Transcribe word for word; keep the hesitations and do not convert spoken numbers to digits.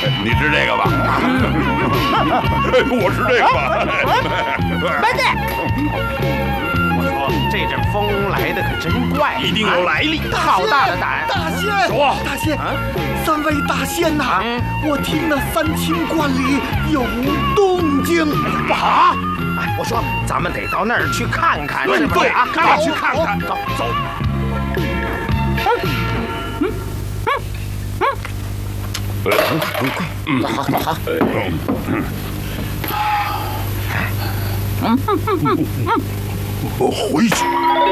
你吃这个吧。我吃这个吧。 慢点！我说这阵风来的可真怪， 一定有来历。 好大的胆！ 大仙， 说， 大仙，三位大仙呐，我听那三清观里有动静。 不好！哎，我说咱们得到那儿去看看，是不是啊？ 赶紧去看看。走走。 嗯，好，好。 我回去。